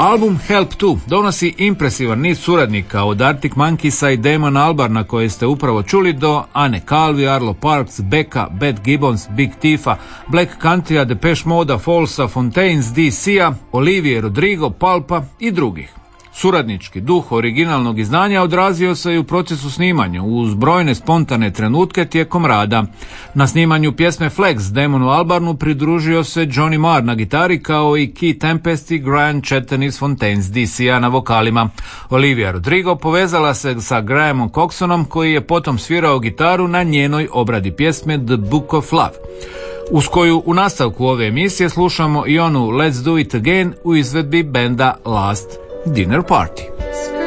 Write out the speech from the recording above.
Album Help 2 donosi impresivan niz suradnika od Arctic Monkeys i Damon Albarna koje ste upravo čuli do Anne Calvi, Arlo Parks, Becca, Beth Gibbons, Big Tifa, Black Countrya, Depeche Moda, Fallsa, Fontaines, DC-a, Olivije Rodrigo, Pulpa i drugih. Suradnički duh originalnog izdanja odrazio se i u procesu snimanja uz brojne spontane trenutke tijekom rada. Na snimanju pjesme Flex Damonu Albarnu pridružio se Johnny Marr na gitari kao i Keith Tempest i Graham Chatton iz Fontaines DC-a na vokalima. Olivia Rodrigo povezala se sa Grahamom Coxonom koji je potom svirao gitaru na njenoj obradi pjesme The Book of Love, uz koju u nastavku ove emisije slušamo i onu Let's Do It Again u izvedbi benda Last Dinner Party.